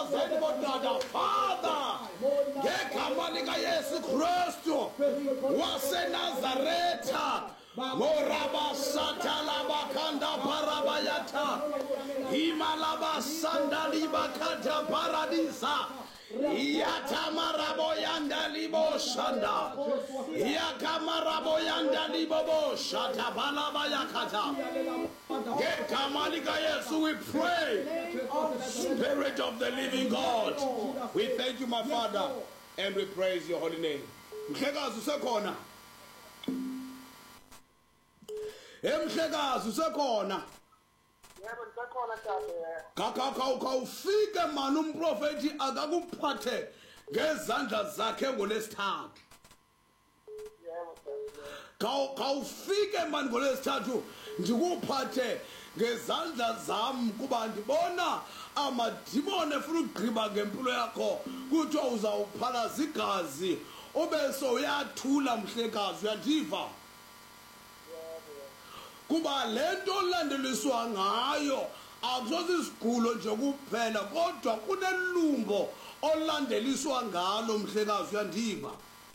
bazali bodada. Father, ngegama lika Yesu Kristu waseNazaretha, Moraba Satalaba Kanda Parabayata, Himalaba Sandali Bakata Paradisa, Yatamarabo Yanda Libo Shanda, Yakamarabo Yanda Libo Shata Balabayakata. So we pray, Spirit of the living God, we thank you, my Father, and we praise your holy name. Mhlekazi usekhona. Emhlekazi usekhona. Yebo ngisekhona tata. Kawufike manje umprofeti akakuphathe ngezandla zakhe ngolesithathu. Yebo tata. Kawufike manje ngolesithathu ndikuphathe ngezandla zami kuba ndibona amadimoni efuna ukugqiba ngempilo yakho kuthiwa uzawuphalaza igazi ube so uyathula mhlekazi uyandiva kuba lento olandeliswa ngayo akusoze isigulo nje kuphela kodwa kunelumbo olandeliswa ngalo mhlekazi uyandiva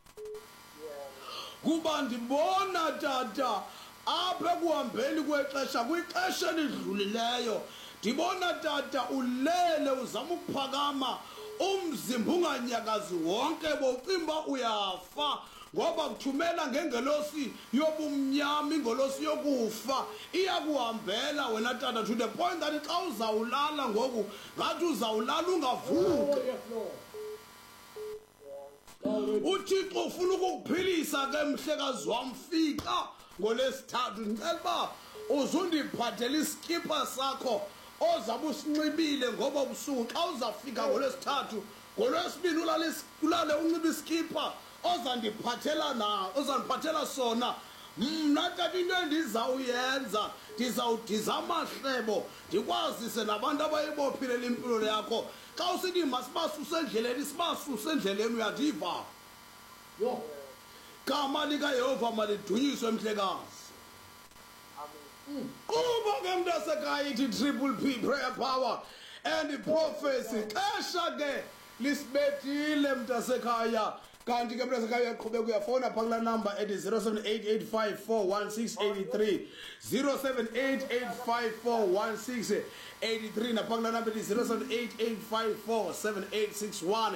kuba ndibona tata apha ekuhambeni kwexesha kwixesha elidlulileyo ndibona tata ulele uzama ukuphakama umzimba unganyakazi wonke bowucimba uyafa ngoba kuthumela ngengelosi yobumnyama ingolosi yokufa iyakuhambela wena tata to the point that xa uzawulala ngoku ngathi uzawulala ungavuki uThixo ufuna ukukuphilisa ke mhlekazi wamfika ngolesithathu ngicela uba uzundiphathela iskipa sakho ozabe usinxibile ngoba ubusuku xa uzafika ngolesithathu ngolwesibini ulale unxiba iskipa ozandiphathela sona mna tata into endizawuyenza ndizawudiza amahlebo ndikwazise nabantu abayibophilela impilo yakho xa usithi masibasuse endleleni sibasuse endleleni uyandiva yho gama likayehova malidunyiswe mhlekazi kuba ke mntasekhaya ithi triple P prayer power and prophecy xesha ke lisibethile mntasekhaya kanti ke mntasekhaya uyaqhubeka uyafona phaa kulaa number ethi 0788541683 0788541683 naphaa kulaa number ethi 0788547861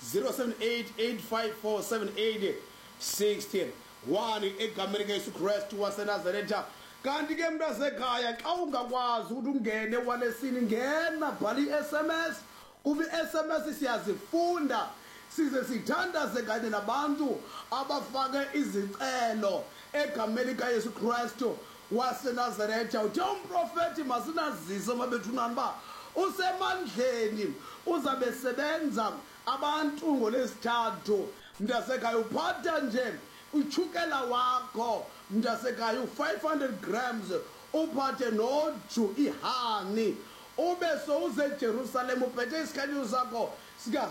0788547816 egameni kaYesu Kristu waseNazaretha. Kanti ke mntasekhaya xa ungakwazi ukuthi ungene walesini ngena bhala i-SMS kuba i-SMS siyazifunda size sithandaze kanye nabantu abafake izicelo egameni kaYesu Kristu waseNazaretha. Uthe umprofeti masinazise mabethunani ba usemandleni uzabe sebenza abantu ngolesithathu. Mntasekhaya uphatha nje uchukela wakho mntasekhaya u500 grams uphathe noju ihani ube so uze eJerusalem uphethe isikhanyo sakho sika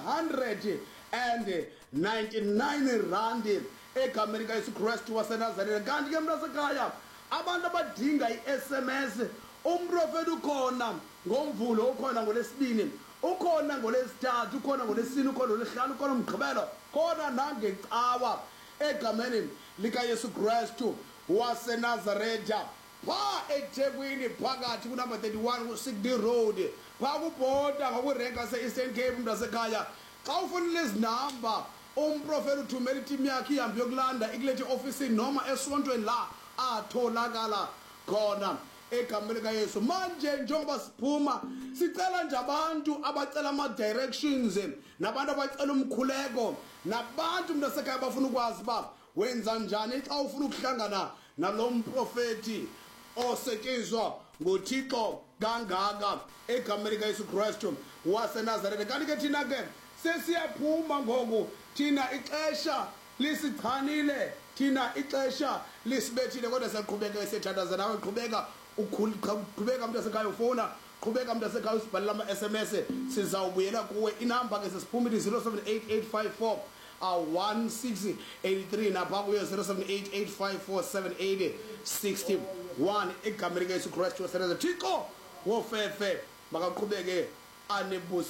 199 rand egameni kaYesu Kristu waseNazaretha. Kanti ke mntasekhaya abantu abadinga i-SMS umprofeti ukhona ngoMvulo, ukhona ngolesibini, ukhona ngolesithathu, ukhona ngolesine, ukhona ngolesihlanu, ukhona umgqibelo, khona nangecawa egameni likaYesu Kristu waseNazaretha. Phaa eThekwini phakathi kunumber 31 ku-Sydney Road phaa kubhoda ngokurenka se-Eastern Cape mntasekhaya. Xa ufunile ezi namba umprofeti uthumela itimu yakhe ihambe yokulanda ikulethe ofisini noma esontweni la atholakala khona egameni likaYesu. Manje njengoba siphuma sicela nje abantu abacela ama-directions nabantu abacela umkhuleko nabantu mntasekhaya bafuna ukwazi uba wenza njani xa ufuna ukuhlangana nalo mprofeti osetyenziswa nguThixo kangaka egameni likaYesu Kristu waseNazaretha. Kanti ke thina ke sesiyaphuma ngoku, thina ixesha lisichanile, thina ixesha lisibethile, kodwa siyaqhubeka siyathandaza nawe. Qhubeka mntasekhaya ufona, qhubeka mntasekhaya usibhalela ama-SMS, sizawubuyela kuwe. Inamba ke sesiphuma ithi 078854 1683 napha kuyo 0788547861 egameni likaYesu Kristu waseNazaretha. Thixo wofefe makaqhubeke anebuse.